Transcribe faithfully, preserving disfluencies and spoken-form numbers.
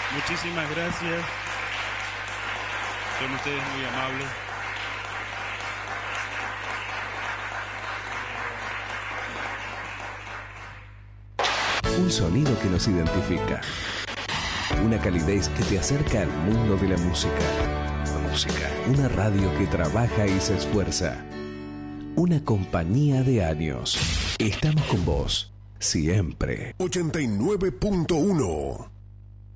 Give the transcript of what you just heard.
Muchísimas gracias. Son ustedes muy amables. Un sonido que nos identifica. Una calidez que te acerca al mundo de la música. Música. Una radio que trabaja y se esfuerza. Una compañía de años. Estamos con vos. Siempre. ochenta y nueve punto uno